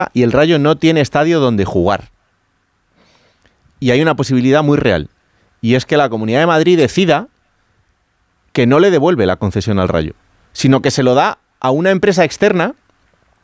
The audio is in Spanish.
y el Rayo no tiene estadio donde jugar. Y hay una posibilidad muy real, y es que la Comunidad de Madrid decida que no le devuelve la concesión al Rayo, sino que se lo da a una empresa externa